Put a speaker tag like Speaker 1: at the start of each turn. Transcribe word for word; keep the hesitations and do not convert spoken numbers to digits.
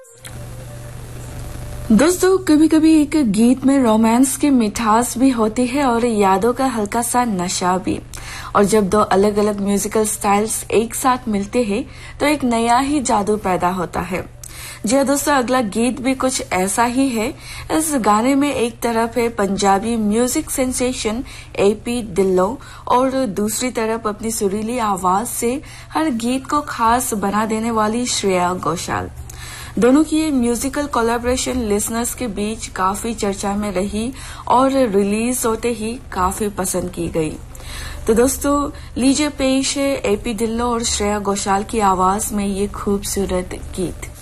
Speaker 1: दोस्तों, कभी कभी एक गीत में रोमांस की मिठास भी होती है और यादों का हल्का सा नशा भी। और जब दो अलग अलग म्यूजिकल स्टाइल्स एक साथ मिलते हैं तो एक नया ही जादू पैदा होता है। जी हाँ दोस्तों, अगला गीत भी कुछ ऐसा ही है। इस गाने में एक तरफ है Punjabi music sensation AP Dhillon और दूसरी तरफ अपनी सुरीली आवाज से हर गीत को खास बना देने वाली श्रेया घोषाल। दोनों की ये म्यूजिकल कोलैबोरेशन लिसनर्स के बीच काफी चर्चा में रही और रिलीज होते ही काफी पसंद की गई। तो दोस्तों, लीजिए पेश है एपी ढिल्लों और श्रेया घोषाल की आवाज में ये खूबसूरत गीत।